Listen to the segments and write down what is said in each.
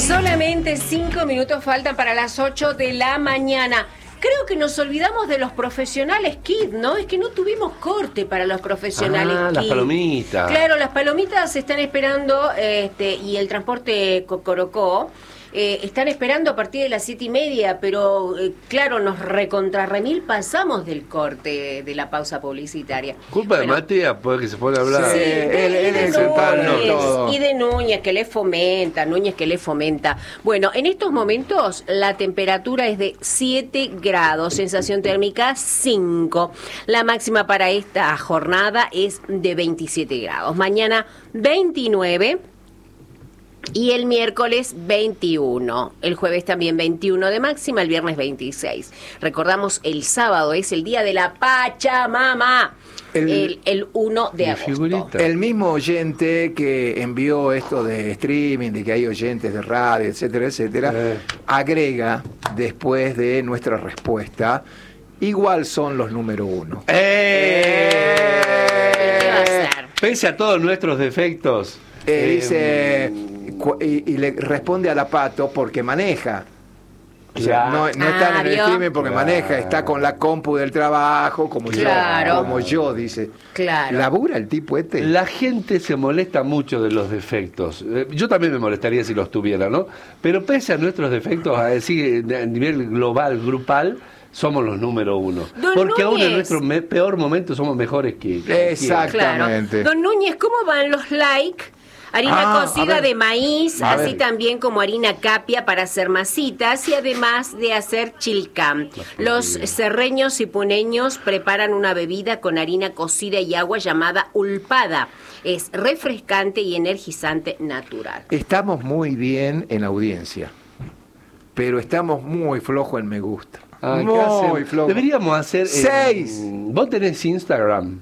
Solamente 5 minutos faltan para las 8 de la mañana. Creo que nos olvidamos de los profesionales KID, ¿no? Es que no tuvimos corte para los profesionales KID. Las palomitas. Claro, las palomitas se están esperando, y el transporte Cocorocó. Están esperando a partir de las 7:30, pero claro, nos recontrarremil pasamos del corte de la pausa publicitaria. Culpa de Matías, pues, que se pone a hablar. Sí, él es el Núñez, y de Núñez, que le fomenta. Bueno, en estos momentos la temperatura es de 7 grados, sensación térmica 5. La máxima para esta jornada es de 27 grados. Mañana 29. Y el miércoles 21, el jueves también 21 de máxima, el viernes 26. Recordamos, el sábado es el día de la Pachamama, el 1 de agosto. El mismo oyente que envió esto de streaming, de que hay oyentes de radio, etcétera, etcétera, agrega después de nuestra respuesta, igual son los número 1. ¿Qué va a hacer? Pese a todos nuestros defectos. Dice... Y le responde a la Pato porque maneja. O sea, no está en el streaming porque maneja, está con la compu del trabajo, como yo, dice. Claro. ¿Labura el tipo este? La gente se molesta mucho de los defectos. Yo también me molestaría si los tuviera, ¿no? Pero pese a nuestros defectos, a decir, a nivel global, grupal, somos los número 1. Porque aún en nuestro peor momento somos mejores que Exactamente. Claro. Don Núñez, ¿cómo van los likes? Harina cocida de maíz, así también como harina capia para hacer masitas y además de hacer chilcán. Los cerreños y puneños preparan una bebida con harina cocida y agua llamada ulpada. Es refrescante y energizante natural. Estamos muy bien en audiencia, pero estamos muy flojo en me gusta. Muy flojo. Deberíamos hacer... 6. ¿Vos tenés Instagram?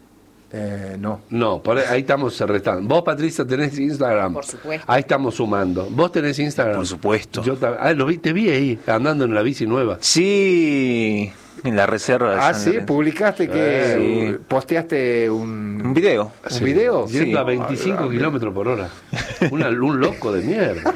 No. No, por ahí estamos restando. Vos, Patricia, tenés Instagram. Por supuesto. Ahí estamos sumando. ¿Vos tenés Instagram? Por supuesto. Te vi ahí, andando en la bici nueva. Sí, en la reserva. Sí, publicaste que posteaste un video. ¿Un video? Yendo a 25 kilómetros por hora. Un loco de mierda.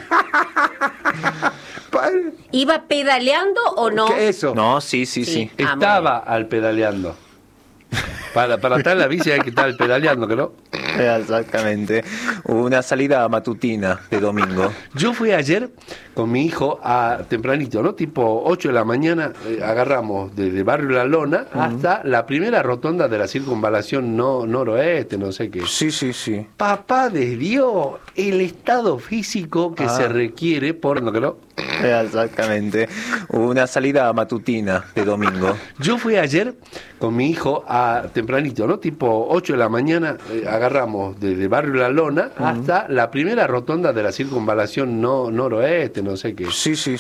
¿Iba pedaleando o no? ¿Qué es eso? No, sí. Estaba al pedaleando. Para estar en la bici hay que estar pedaleando, ¿no? Exactamente. Una salida matutina de domingo. Yo fui ayer con mi hijo tempranito, ¿no? Tipo 8 de la mañana, agarramos desde Barrio La Lona hasta la primera rotonda de la circunvalación noroeste, no sé qué. Sí. Papá desvió el estado físico que se requiere por... ¿no? Exactamente. Una salida matutina de domingo. Yo fui ayer con mi hijo tempranito, ¿no? Tipo 8 de la mañana, agarramos desde Barrio La Lona hasta la primera rotonda de la circunvalación noroeste, no sé qué. Sí.